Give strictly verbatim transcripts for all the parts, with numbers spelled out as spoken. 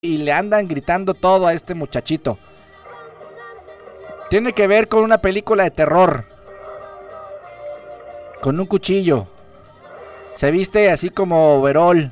y le andan gritando todo a este muchachito. Tiene que ver con una película de terror. Con un cuchillo. Se viste así como overol.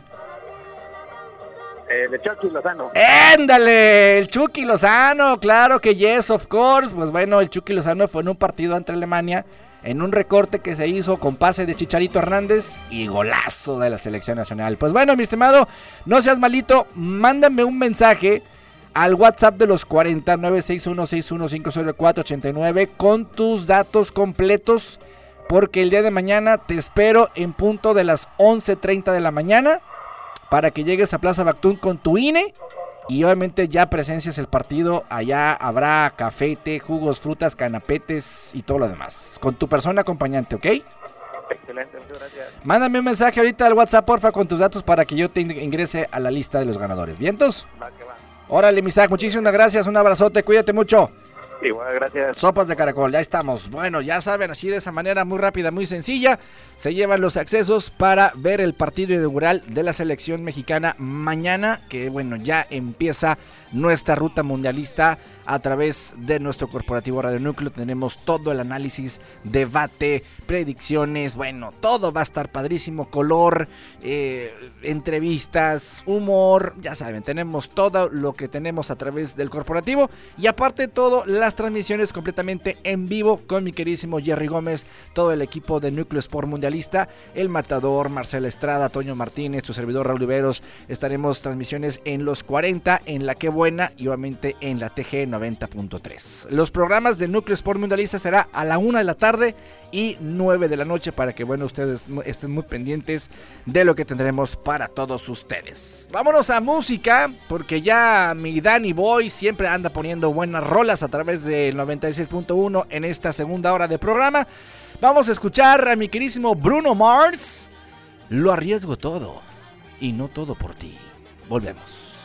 Eh, de Chucky Lozano. ¡Éndale! El Chucky Lozano, claro que yes, of course. Pues bueno, el Chucky Lozano fue en un partido ante Alemania, en un recorte que se hizo con pase de Chicharito Hernández y golazo de la selección nacional. Pues bueno, mi estimado, no seas malito, mándame un mensaje al WhatsApp de los cuarenta, nueve seis uno seis uno cinco cero cuatro ocho nueve con tus datos completos, porque el día de mañana te espero en punto de las once treinta de la mañana para que llegues a Plaza Bactún con tu I N E y obviamente ya presencias el partido. Allá habrá café, té, jugos, frutas, canapetes y todo lo demás, con tu persona acompañante, ¿ok? Excelente, muchas gracias. Mándame un mensaje ahorita al WhatsApp, porfa, con tus datos para que yo te ingrese a la lista de los ganadores. ¿Vientos? Va que va. Órale, Misak, muchísimas gracias, un abrazote, cuídate mucho. Igual, gracias. Sopas de caracol, ya estamos. Bueno, ya saben, así de esa manera muy rápida, muy sencilla, se llevan los accesos para ver el partido inaugural de la selección mexicana mañana, que bueno, ya empieza nuestra ruta mundialista a través de nuestro corporativo Radio Núcleo. Tenemos todo el análisis, debate, predicciones, bueno, todo va a estar padrísimo, color, eh, entrevistas, humor, ya saben, tenemos todo lo que tenemos a través del corporativo y aparte de todo, las transmisiones completamente en vivo con mi queridísimo Jerry Gómez, todo el equipo de Núcleo Sport Mundialista, El Matador, Marcela Estrada, Toño Martínez, su servidor Raúl Riveros. Estaremos transmisiones en los cuarenta, en La Que Buena y obviamente en la T G noventa punto tres. Los programas de Núcleo Sport Mundialista será a la una de la tarde y nueve de la noche para que bueno, ustedes estén muy pendientes de lo que tendremos para todos ustedes. Vámonos a música, porque ya mi Danny Boy siempre anda poniendo buenas rolas a través del noventa y seis punto uno en esta segunda hora de programa. Vamos a escuchar a mi queridísimo Bruno Mars. Lo arriesgo todo y no todo por ti. Volvemos.